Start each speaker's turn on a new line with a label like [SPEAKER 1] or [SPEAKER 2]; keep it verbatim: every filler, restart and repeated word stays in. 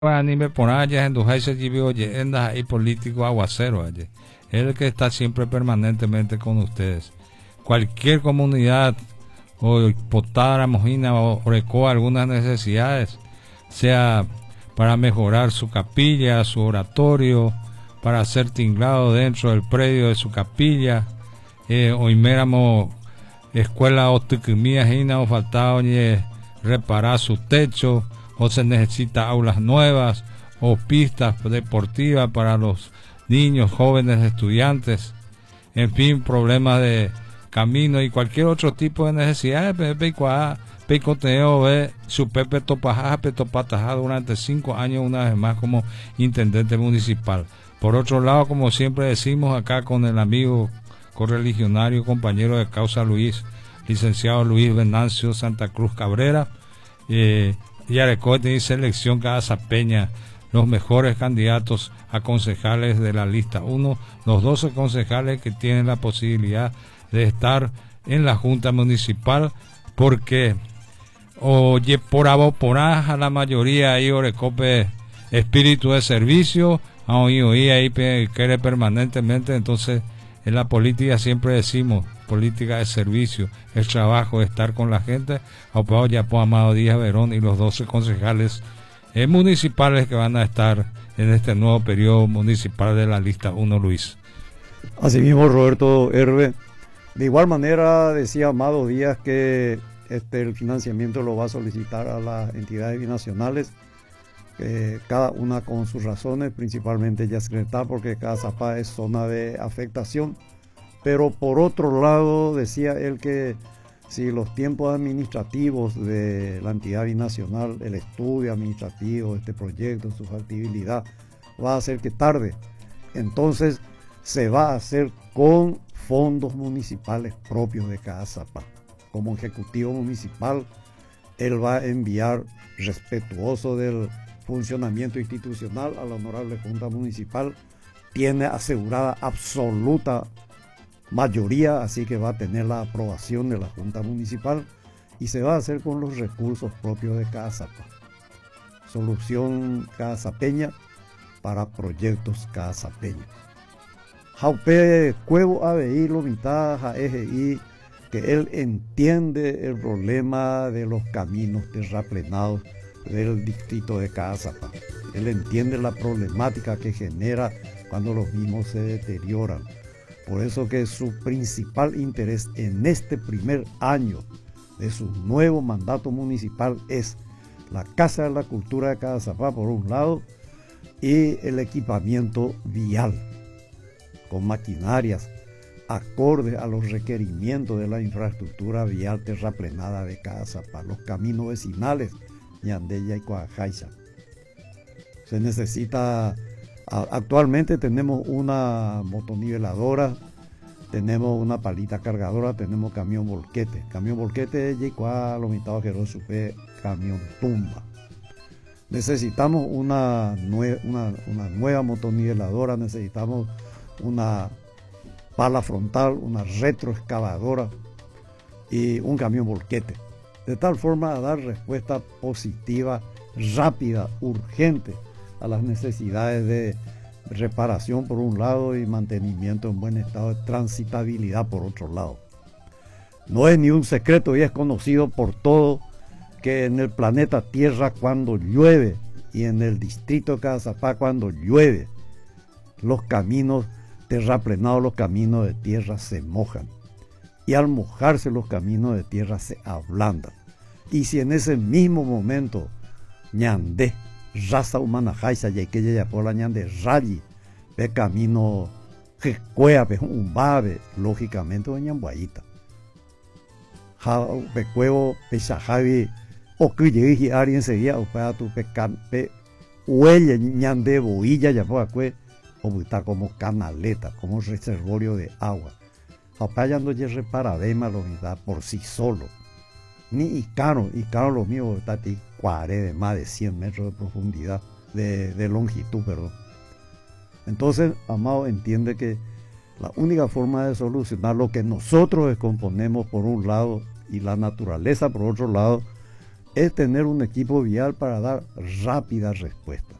[SPEAKER 1] Anime por allá en Dujaise oye, endas ahí político aguacero allí. Es el que está siempre permanentemente con ustedes. Cualquier comunidad o Potara, Mojina o Orecoa, algunas necesidades, sea para mejorar su capilla, su oratorio, para hacer tinglado dentro del predio de su capilla, eh, hoy méramos escuela o tucumías y no faltaba oye, reparar su techo, o se necesita aulas nuevas o pistas deportivas para los niños, jóvenes, estudiantes, en fin, problemas de camino y cualquier otro tipo de necesidades. Pecoteo ve su Pepe Topajá, Petopatajá durante cinco años una vez más como intendente municipal. Por otro lado, como siempre decimos acá con el amigo correligionario, compañero de causa Luis, licenciado Luis Venancio Santa Cruz Cabrera, eh, y Arecoa tiene selección cada Zapeña, los mejores candidatos a concejales de la lista uno, los doce concejales que tienen la posibilidad de estar en la Junta Municipal, porque oye por abo por a la mayoría ahí Orecope espíritu de servicio, a oí oí ahí quiere permanentemente. Entonces en la política siempre decimos política de servicio, el trabajo de estar con la gente. Aupao Yapo Amado Díaz Verón y los doce concejales eh, municipales que van a estar en este nuevo periodo municipal de la lista uno, Luis.
[SPEAKER 2] Asimismo, Roberto Herbe, de igual manera decía Amado Díaz que este, el financiamiento lo va a solicitar a las entidades binacionales, eh, cada una con sus razones, principalmente Yacyretá, porque cada Zapá es zona de afectación. Pero por otro lado, decía él que si los tiempos administrativos de la entidad binacional, el estudio administrativo de este proyecto, su factibilidad, va a hacer que tarde, entonces se va a hacer con fondos municipales propios de cada Zapá. Como ejecutivo municipal, él va a enviar, respetuoso del funcionamiento institucional, a la honorable Junta Municipal, tiene asegurada absoluta mayoría, así que va a tener la aprobación de la Junta Municipal y se va a hacer con los recursos propios de cada Zapá. Solución cada zapeña para proyectos cada zapeños. Jaupe Cuevo A B I lo mitad a E G I, que él entiende el problema de los caminos terraplenados del distrito de cada Zapá. Él entiende la problemática que genera cuando los mismos se deterioran. Por eso que su principal interés en este primer año de su nuevo mandato municipal es la Casa de la Cultura de cada Zapá, por un lado, y el equipamiento vial, con maquinarias acorde a los requerimientos de la infraestructura vial terraplenada de cada Zapá, los caminos vecinales, Ñandella y Coajaiza. Se necesita... Actualmente tenemos una motoniveladora, tenemos una palita cargadora, tenemos camión volquete. Camión volquete es lo mitad que supe camión tumba. Necesitamos una, nue una, una nueva motoniveladora, necesitamos una pala frontal, una retroexcavadora y un camión volquete. De tal forma a dar respuesta positiva, rápida, urgente a las necesidades de reparación por un lado y mantenimiento en buen estado de transitabilidad por otro lado. No es ni un secreto y es conocido por todos que en el planeta Tierra cuando llueve y en el distrito de Cazapá cuando llueve, los caminos terraplenados, los caminos de tierra se mojan y al mojarse los caminos de tierra se ablandan. Y si en ese mismo momento ñandé raza humana jaisa y que ya por la ñande rayi pe camino que cuea pe un babe lógicamente doña Ñambuayita ja pe cuevo pe shajavi o que llegue a alguien seguía o para tu pe can pe huella ñande boilla ya por acue o está como canaleta como reservorio de agua apayando ya reparadema lo da por sí solo. Ni Icaro, Icaro lo mío está aquí cuaré de más de cien metros de profundidad, de, de longitud, perdón. Entonces, Amado entiende que la única forma de solucionar lo que nosotros descomponemos por un lado y la naturaleza por otro lado, es tener un equipo vial para dar rápida respuesta.